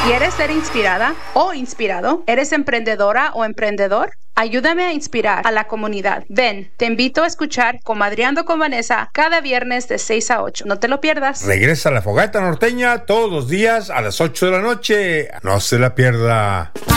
¿Quieres ser inspirada o inspirado? ¿Eres emprendedora o emprendedor? Ayúdame a inspirar a la comunidad. Ven, te invito a escuchar Comadreando con Vanessa cada viernes de 6 a 8. No te lo pierdas. Regresa a la Fogata Norteña todos los días a las 8 de la noche. No se la pierda.